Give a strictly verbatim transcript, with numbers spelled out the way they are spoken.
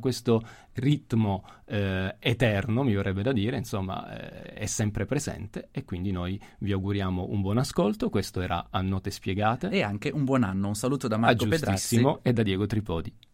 questo ritmo eh, eterno, mi verrebbe da dire, insomma, eh, è sempre presente, e quindi noi vi auguriamo un buon ascolto. Questo era A Note Spiegate. E anche un buon anno. Un saluto da Marco ah, giustissimo, Pedrassi e da Diego Tripodi.